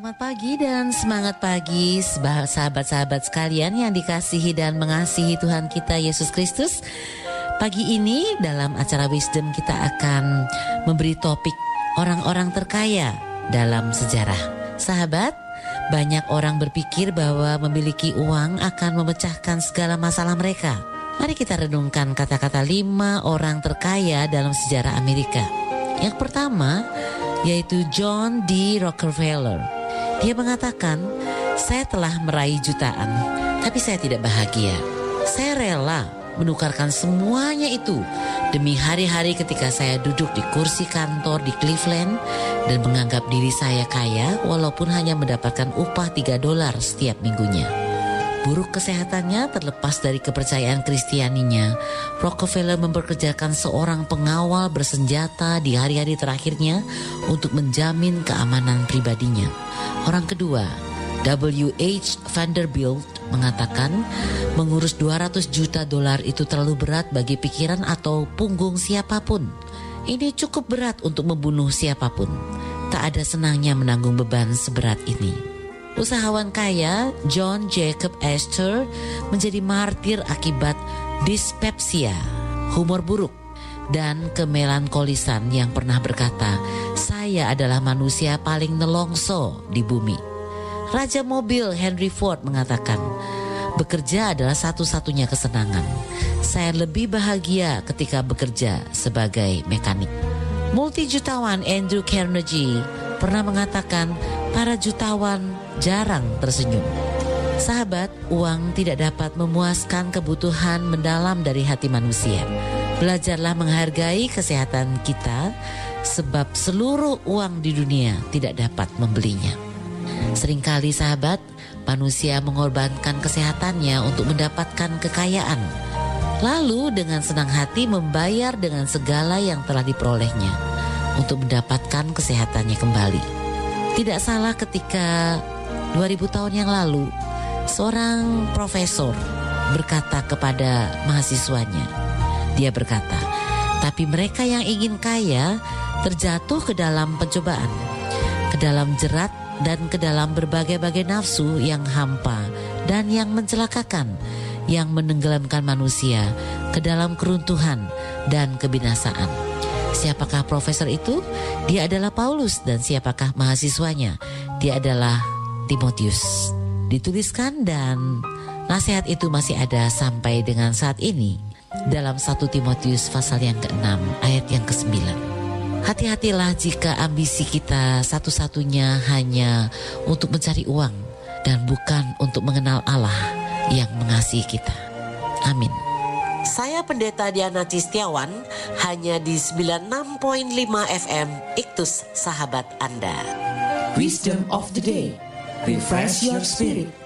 Selamat pagi dan semangat pagi sahabat-sahabat sekalian yang dikasihi dan mengasihi Tuhan kita Yesus Kristus. Pagi ini dalam acara Wisdom kita akan memberi topik orang-orang terkaya dalam sejarah. Sahabat, banyak orang berpikir bahwa memiliki uang akan memecahkan segala masalah mereka. Mari kita renungkan kata-kata 5 orang terkaya dalam sejarah Amerika. Yang pertama yaitu John D. Rockefeller. Dia mengatakan, saya telah meraih jutaan, tapi saya tidak bahagia. Saya rela menukarkan semuanya itu demi hari-hari ketika saya duduk di kursi kantor di Cleveland dan menganggap diri saya kaya walaupun hanya mendapatkan upah $3 setiap minggunya. Buruk kesehatannya terlepas dari kepercayaan Kristianinya, Rockefeller mempekerjakan seorang pengawal bersenjata di hari-hari terakhirnya untuk menjamin keamanan pribadinya. Orang kedua, W.H. Vanderbilt mengatakan mengurus $200 juta itu terlalu berat bagi pikiran atau punggung siapapun. Ini cukup berat untuk membunuh siapapun. Tak ada senangnya menanggung beban seberat ini. Usahawan kaya John Jacob Astor menjadi martir akibat dispepsia, humor buruk, dan kemelankolisan yang pernah berkata, saya adalah manusia paling nelongso di bumi. Raja mobil Henry Ford mengatakan, bekerja adalah satu-satunya kesenangan. Saya lebih bahagia ketika bekerja sebagai mekanik. Multijutawan Andrew Carnegie pernah mengatakan, para jutawan jarang tersenyum. Sahabat, uang tidak dapat memuaskan kebutuhan mendalam dari hati manusia. Belajarlah menghargai kesehatan kita, sebab seluruh uang di dunia tidak dapat membelinya. Seringkali sahabat, manusia mengorbankan kesehatannya untuk mendapatkan kekayaan. Lalu dengan senang hati membayar dengan segala yang telah diperolehnya untuk mendapatkan kesehatannya kembali. Tidak salah ketika 2000 tahun yang lalu seorang profesor berkata kepada mahasiswanya. Dia berkata, tapi mereka yang ingin kaya terjatuh ke dalam pencobaan, ke dalam jerat dan ke dalam berbagai-bagai nafsu yang hampa dan yang mencelakakan, yang menenggelamkan manusia ke dalam keruntuhan dan kebinasaan. Siapakah profesor itu? Dia adalah Paulus. Dan siapakah mahasiswanya? Dia adalah Timotius. Dituliskan dan nasihat itu masih ada sampai dengan saat ini dalam 1 Timotius pasal yang ke-6 ayat yang ke-9. Hati-hatilah jika ambisi kita satu-satunya hanya untuk mencari uang dan bukan untuk mengenal Allah yang mengasihi kita. Amin. Saya Pendeta Diana Cistiawan, hanya di 96.5 FM Iktus Sahabat Anda. Wisdom of the Day. Refresh your spirit.